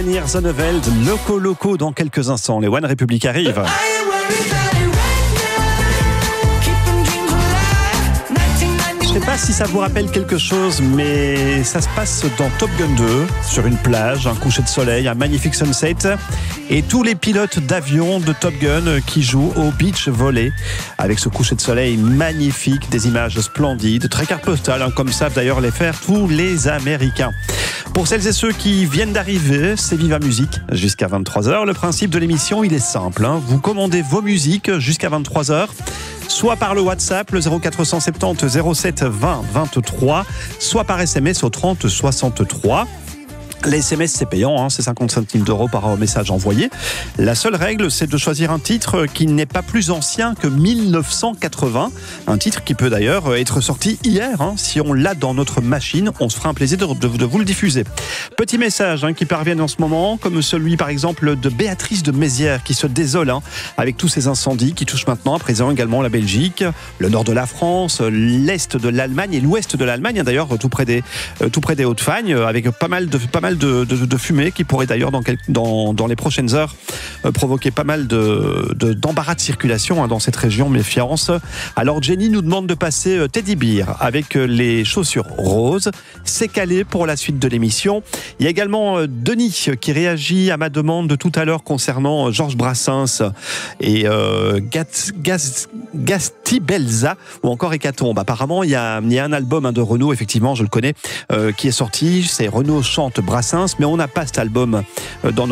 Zonneveld, Loco Loco dans quelques instants. Les One Republic arrivent. Je ne sais pas si ça vous rappelle quelque chose, mais ça se passe dans Top Gun 2, sur une plage, un coucher de soleil, un magnifique sunset, et tous les pilotes d'avion de Top Gun qui jouent au beach volley, avec ce coucher de soleil magnifique, des images splendides, très carte postale, comme savent d'ailleurs les faire tous les Américains. Pour celles et ceux qui viennent d'arriver, c'est Viva Musique jusqu'à 23h. Le principe de l'émission, il est simple. Vous commandez vos musiques jusqu'à 23h. Soit par le WhatsApp, le 0470 07 20 23, soit par SMS au 30 63. Les SMS, c'est payant, c'est 50 centimes d'euros par message envoyé. La seule règle, c'est de choisir un titre qui n'est pas plus ancien que 1980. Un titre qui peut d'ailleurs être sorti hier. Si on l'a dans notre machine, on se fera un plaisir de vous le diffuser. Petits messages qui parviennent en ce moment, comme celui par exemple de Béatrice de Mézières qui se désole avec tous ces incendies qui touchent maintenant à présent également la Belgique, le nord de la France, l'est de l'Allemagne et l'ouest de l'Allemagne, d'ailleurs tout près des Hautes-Fagnes, avec pas mal de fumée qui pourrait d'ailleurs dans les prochaines heures provoquer pas mal d'embarras de circulation dans cette région, méfiance. Alors Jenny nous demande de passer Teddy Bear avec les chaussures roses. C'est calé pour la suite de l'émission. Il y a également Denis qui réagit à ma demande de tout à l'heure concernant Georges Brassens et Gastibelza ou encore Hécatombe. Apparemment, il y a un album de Renaud, effectivement, je le connais, qui est sorti. C'est Renaud chante Brassens, mais on n'a pas cet album dans